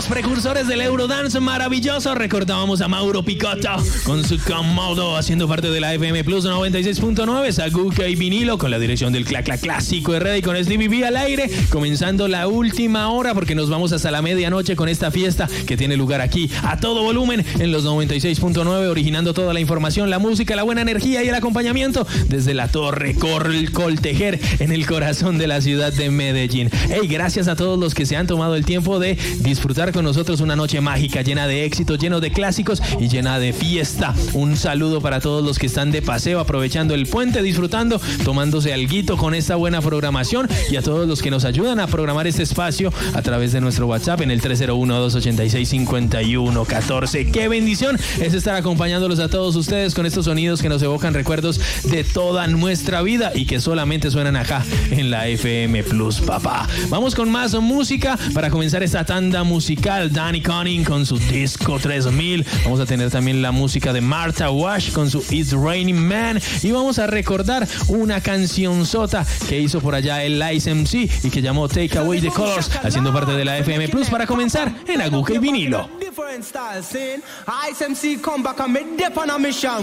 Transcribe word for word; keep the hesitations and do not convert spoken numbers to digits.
precursores del Eurodance maravilloso. Recordábamos a Mauro Picotto con su Comodo, haciendo parte de la F M Plus noventa y seis punto nueve. Saguca y Vinilo con la dirección del Clac Clac Clásico R D y con Stevie B al aire, comenzando la última hora porque nos vamos hasta la medianoche con esta fiesta que tiene lugar aquí a todo volumen en los noventa y seis punto nueve, originando toda la información, la música, la buena energía y el acompañamiento desde la Torre Col Coltejer en el corazón de la ciudad de Medellín. Hey, gracias a todos los que se han tomado el tiempo de disfrutar con nosotros una noche mágica, llena de éxitos, lleno de clásicos y llena de fiesta. Un saludo para todos los que están de paseo, aprovechando el puente, disfrutando, tomándose alguito con esta buena programación, y a todos los que nos ayudan a programar este espacio a través de nuestro WhatsApp en el tres cero uno, dos ocho seis, cinco uno uno uno cuatro. ¡Qué bendición es estar acompañándolos a todos ustedes con estos sonidos que nos evocan recuerdos de toda nuestra vida y que solamente suenan acá en la F M Plus, papá! Vamos con más música para comenzar esta tanda musical. Danny Cunning con su Disco tres mil. Vamos a tener también la música de Martha Wash con su It's Raining Man. Y vamos a recordar una cancionzota que hizo por allá el Ice M C y que llamó Take Away the Colors, haciendo parte de la F M Plus para comenzar en Aguca y Vinilo.